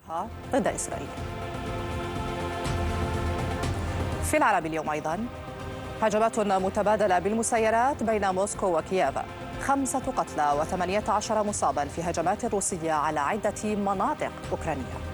ضد إسرائيل. في العالم اليوم أيضا هجمات متبادلة بالمسيرات بين موسكو وكييف، 5 قتلى و18 مصابا في هجمات روسية على عدة مناطق أوكرانية.